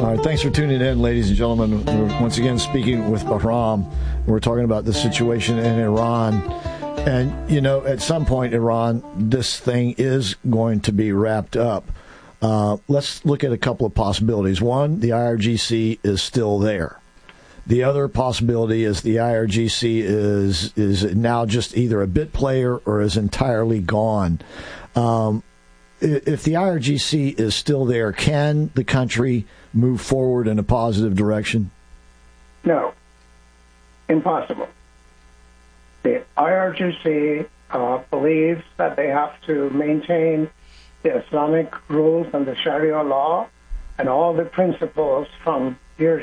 All right, thanks for tuning in, ladies and gentlemen. We're once again speaking with Bahram. We're talking about the situation in Iran. And, you know, at some point, Iran, this thing is going to be wrapped up. Let's look at a couple of possibilities. One, the IRGC is still there. The other possibility is the IRGC is now just either a bit player or is entirely gone. If the IRGC is still there, can the country move forward in a positive direction? No. Impossible. The IRGC believes that they have to maintain the Islamic rules and the Sharia law and all the principles from year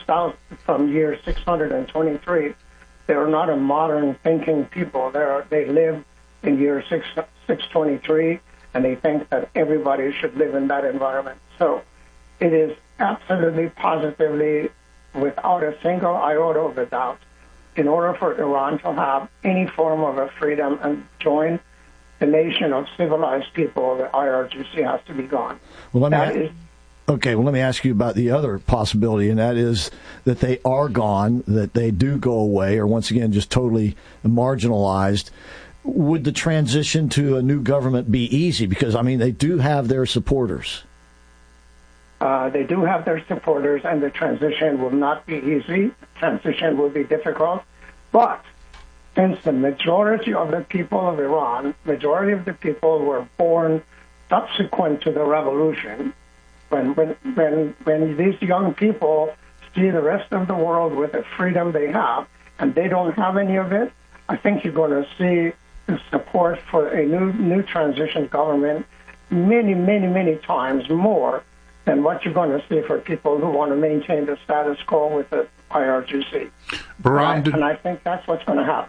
623. They are not a modern thinking people. They live in year 623, and they think that everybody should live in that environment. So it is absolutely, positively, without a single iota of a doubt, in order for Iran to have any form of a freedom and join the nation of civilized people, the IRGC has to be gone. Well, let me ask you about the other possibility, and that is that they are gone, that they do go away, or once again just totally marginalized. Would the transition to a new government be easy? Because, I mean, they do have their supporters. They do have their supporters, and the transition will not be easy. Transition will be difficult. But since the majority of the people of Iran, majority of the people were born subsequent to the revolution, when these young people see the rest of the world with the freedom they have, and they don't have any of it, I think you're going to see the support for a new transition government many, many, many times more than what you're going to see for people who want to maintain the status quo with the IRGC. Bahram, and I think that's what's going to happen.